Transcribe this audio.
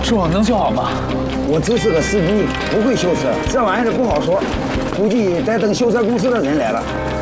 师傅能修好吗？ 我只是个司机，不会修车，这玩意儿不好说。估计得等修车公司的人来了，